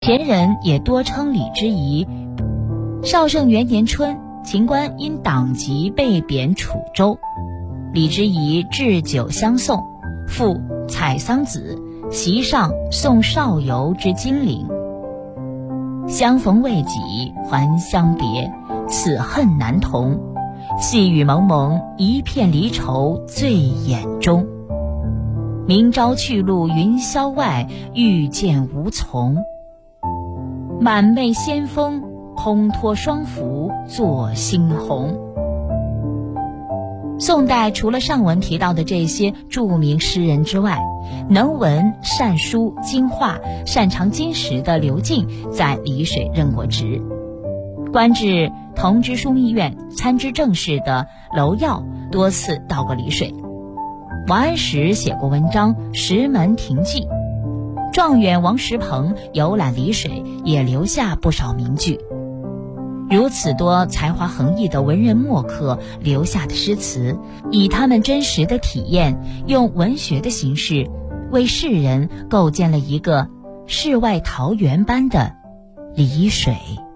前人也多称李之仪。绍圣元年春，秦观因党籍被贬楚州，李之仪置酒相送，复采桑梓，席上送少游之金陵。相逢未几还乡别，此恨难同。细雨蒙蒙，一片离愁醉眼中。明朝去路云霄外，欲见无从。满媚先锋，空托双幅作猩红。宋代除了上文提到的这些著名诗人之外，能文善书精画、擅长金石的刘敬在丽水任过职。官至同知枢密院参知政事的娄耀多次到过丽水。王安石写过文章《石门亭记》，状元王石鹏游览丽水，也留下不少名句。如此多才华横溢的文人墨客留下的诗词，以他们真实的体验，用文学的形式为世人构建了一个世外桃源般的丽水。